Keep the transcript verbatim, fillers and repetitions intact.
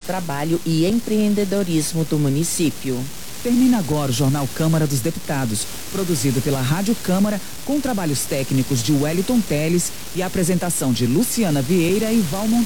trabalho e empreendedorismo do município. Termina agora o Jornal Câmara dos Deputados, produzido pela Rádio Câmara, com trabalhos técnicos de Wellington Teles e a apresentação de Luciana Vieira e Val Monteiro.